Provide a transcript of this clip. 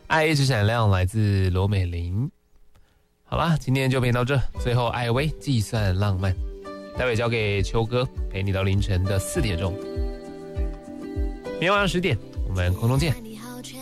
爱一直闪亮来自罗美玲。好啦，今天就陪你到这。最后，艾薇计算浪漫，待会交给秋哥，陪你到凌晨的4点钟。明天晚上10点，我们空中见。